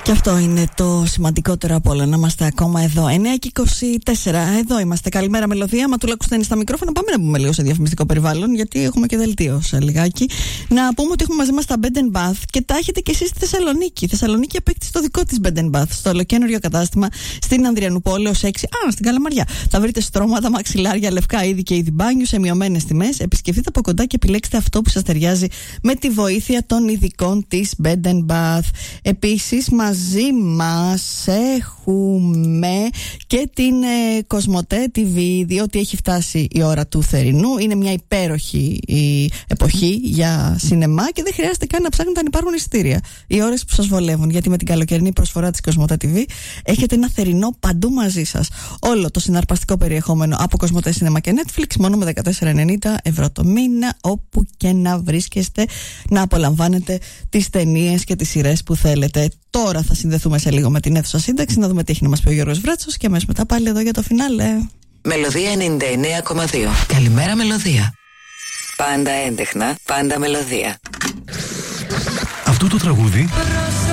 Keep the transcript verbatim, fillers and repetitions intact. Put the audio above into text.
Και αυτό είναι το σημαντικότερο από όλα, να είμαστε ακόμα εδώ. εννιά και είκοσι τέσσερα, εδώ είμαστε. Καλημέρα, Μελωδία. Μα τουλάχιστον είναι στα μικρόφωνα. Πάμε να πούμε λίγο σε διαφημιστικό περιβάλλον, γιατί έχουμε και δελτίο σε λιγάκι. Να πούμε ότι έχουμε μαζί μας τα Bed and Bath και τα έχετε και εσείς στη Θεσσαλονίκη. Η Θεσσαλονίκη απέκτησε το δικό της Bed and Bath στο ολοκαίνουργιο κατάστημα στην Ανδριανουπόλεως έξι. Α, στην Καλαμαριά. Θα βρείτε στρώματα, μαξιλάρια, λευκά είδη και είδη μπάνιου σε μειωμένες τιμές. Επισκεφτείτε από κοντά και επιλέξτε αυτό που σας ταιριάζει με τη βοήθεια των ειδικών της Bed and Bath. Επίσης, μαζί μας έχουμε και την ε, Κοσμοτέ τι βι, διότι έχει φτάσει η ώρα του θερινού. Είναι μια υπέροχη η εποχή για σινεμά και δεν χρειάζεται καν να ψάχνετε αν υπάρχουν εισιτήρια. Οι ώρες που σας βολεύουν, γιατί με την καλοκαιρινή προσφορά της Κοσμοτέ τι βι έχετε ένα θερινό παντού μαζί σας. Όλο το συναρπαστικό περιεχόμενο από Κοσμοτέ Σινεμά και Netflix μόνο με δεκατέσσερα ενενήντα ευρώ το μήνα, όπου και να βρίσκεστε, να απολαμβάνετε τις ταινίες και τις σειρές που θέλετε. Τώρα θα συνδεθούμε σε λίγο με την αίθουσα σύνταξη, να δούμε τι έχει να μας πει ο Γιώργος Βράτσος και αμέσως μετά πάλι εδώ για το φινάλε. Μελωδία ενενήντα εννέα κόμμα δύο. Καλημέρα, Μελωδία. Πάντα έντεχνα, πάντα μελωδία. Αυτό το τραγούδι